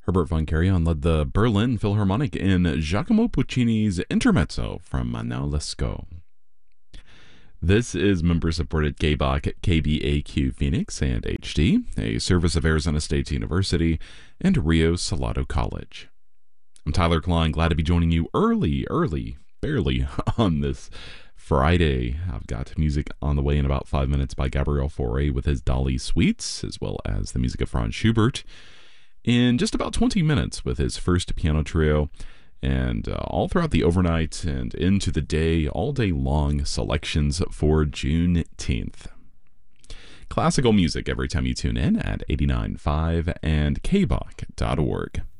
Herbert von Karajan led the Berlin Philharmonic in Giacomo Puccini's Intermezzo from Now Let's Go. This is member-supported KBOC, KBAQ Phoenix and HD, a service of Arizona State University and Rio Salado College. I'm Tyler Klein, glad to be joining you barely on this Friday. I've got music on the way in about 5 minutes by Gabriel Fauré with his Dali Suites, as well as the music of Franz Schubert. In just about 20 minutes with his first piano trio, and all throughout the overnight and into the day, all day long selections for Juneteenth. Classical music every time you tune in at 89.5 and kbach.org.